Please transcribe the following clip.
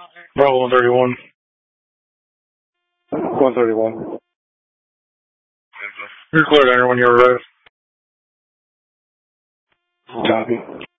Bravo 131. 131. You're clear, Enter, when you arrive. Copy.